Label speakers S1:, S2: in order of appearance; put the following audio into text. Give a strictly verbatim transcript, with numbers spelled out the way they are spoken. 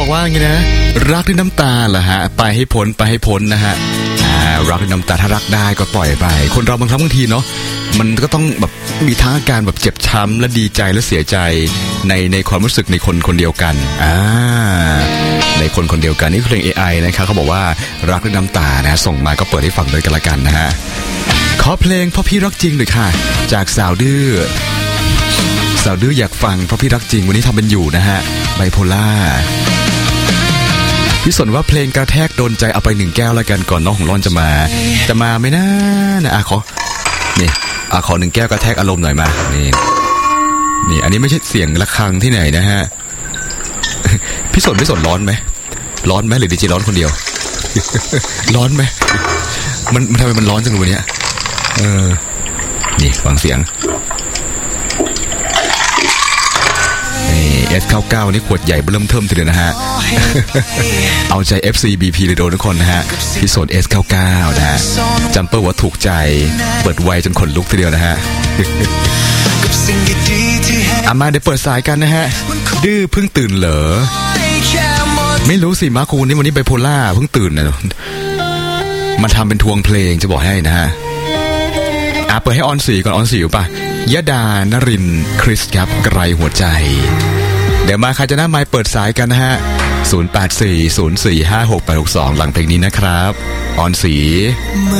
S1: บอกว่าไงนะรักด้วยน้ำตาเหรอฮะไปให้พ้นไปให้พ้นนะฮะอ่ารักด้วยน้ำตาถ้ารักได้ก็ปล่อยไปคนเราบางครั้งบางทีเนาะมันก็ต้องแบบมีทั้งอาการแบบเจ็บช้ำและดีใจและเสียใจในในความรู้สึกในคนคนเดียวกันอ่าในคนคนเดียวกันนี่เพลง เอ ไอ นะครับเขาบอกว่ารักด้วยน้ำตานะส่งมาก็เปิดให้ฟังด้วยกันละกันนะฮะขอเพลงเพราะพี่รักจริงเลยค่ะจากสาวดื้อสาวดื้ออยากฟังเพราะพี่รักจริงวันนี้ทำเป็นอยู่นะฮะไบโพล่าพี่สนว่าเพลงกระแทกโดนใจเอาไปหนึ่งแก้วแล้วกันก่อนน้องของร้อนจะมาจะมาไหมนะนะอ่ะขอนี่อ่ะขอหนึ่งแก้วกระแทกอารมณ์หน่อยมานี่นี่อันนี้ไม่ใช่เสียงระฆังที่ไหนนะฮะพี่สนพี่สนร้อนไหมร้อนไหมหรือดีเจร้อนคนเดียวร้อนไหมมันมันทำไมมันร้อนจังเลยวันนี้เออนี่ฟังเสียงเอส เก้าสิบเก้า นี่ขวดใหญ่เริ่มเทิมทีเดียวนะฮะ เอาใจ เอฟ ซี บี พี เลยโดนทุกคนนะฮะพี่โซน เอส เก้าสิบเก้า นะฮะจัมเปอร์ว่าถูกใจเปิดไวจนขนลุกทีเดียวนะฮะ อามาเดี๋ยวเปิดสายกันนะฮะดื้อเพิ่งตื่นเหรอไม่รู้สิมาคูนี่วันนี้ไบโพล่าเพิ่งตื่นนะมาทำเป็นทวงเพลงจะบอกให้นะฮะอ่ะเปิดให้ออนสีก่อนออนสีอยู่ป่ะยดานรินคริสครับไกลหัวใจเดี๋ยวมาใครจะหน้าไมค์เปิดสายกันนะฮะศูนย์ แปด สี่ ศูนย์ สี่ ห้า หก แปด หก สองหลังเพลงนี้นะครับออนสี